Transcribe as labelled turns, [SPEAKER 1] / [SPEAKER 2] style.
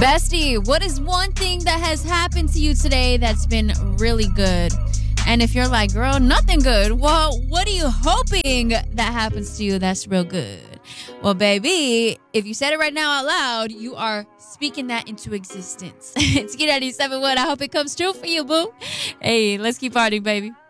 [SPEAKER 1] Bestie, what is one thing that has happened to you today that's been really good? And if you're like, girl, nothing good, well, what are you hoping that happens to you that's real good? Well, baby, if you said it right now out loud, you are speaking that into existence. It's Key 97.1. I hope it comes true for you, boo. Hey, let's keep partying, baby.